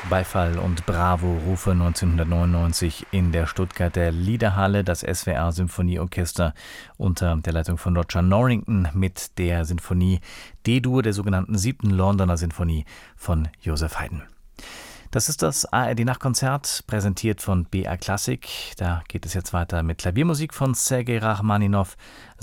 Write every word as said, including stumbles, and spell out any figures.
Beifall und Bravo-Rufe neunzehnhundertneunundneunzig in der Stuttgarter Liederhalle. Das S W R-Symphonieorchester unter der Leitung von Roger Norrington mit der Sinfonie D-Dur, der sogenannten siebten Londoner Sinfonie von Joseph Haydn. Das ist das A R D-Nachtkonzert, präsentiert von B R Klassik. Da geht es jetzt weiter mit Klaviermusik von Sergei Rachmaninow,